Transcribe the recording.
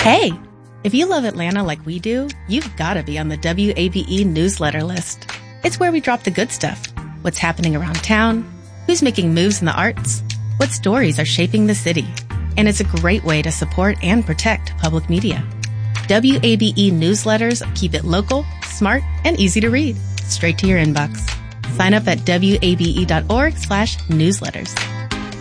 Hey, if you love Atlanta like we do, you've got to be on the WABE newsletter list. It's where we drop the good stuff. What's happening around town, who's making moves in the arts, what stories are shaping the city. And it's a great way to support and protect public media. WABE newsletters keep it local, smart, and easy to read, straight to your inbox. Sign up at wabe.org/newsletters.